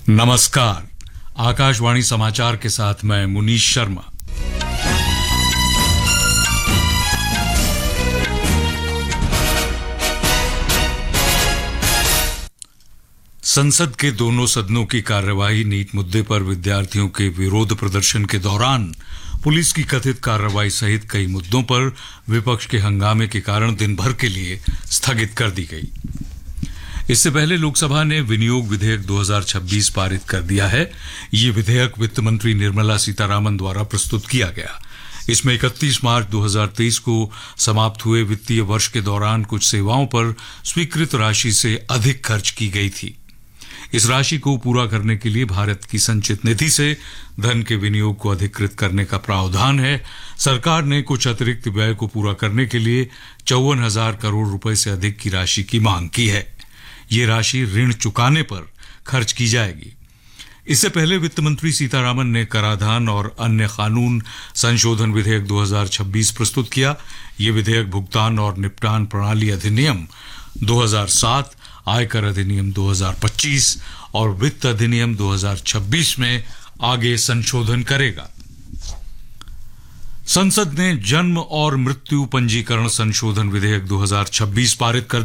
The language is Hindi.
नमस्कार। आकाशवाणी समाचार के साथ मैं मुनीश शर्मा। संसद के दोनों सदनों की कार्यवाही नीट मुद्दे पर विद्यार्थियों के विरोध प्रदर्शन के दौरान पुलिस की कथित कार्रवाई सहित कई मुद्दों पर विपक्ष के हंगामे के कारण दिन भर के लिए स्थगित कर दी गई। इससे पहले लोकसभा ने विनियोग विधेयक 2026 पारित कर दिया है। ये विधेयक वित्त मंत्री निर्मला सीतारामन द्वारा प्रस्तुत किया गया। इसमें 31 मार्च 2023 को समाप्त हुए वित्तीय वर्ष के दौरान कुछ सेवाओं पर स्वीकृत राशि से अधिक खर्च की गई थी। इस राशि को पूरा करने के लिए भारत की संचित निधि से धन के विनियोग को अधिकृत करने का प्रावधान है। सरकार ने कुछ अतिरिक्त व्यय को पूरा करने के लिए 54,000 करोड़ रुपए से अधिक की राशि की मांग की है। ये राशि ऋण चुकाने पर खर्च की जाएगी। इससे पहले वित्त मंत्री सीतारामन ने कराधान और अन्य कानून संशोधन विधेयक 2026 प्रस्तुत किया। ये विधेयक भुगतान और निपटान प्रणाली अधिनियम 2007, आयकर अधिनियम 2025 और वित्त अधिनियम 2026 में आगे संशोधन करेगा। संसद ने जन्म और मृत्यु पंजीकरण संशोधन विधेयक 2026 पारित कर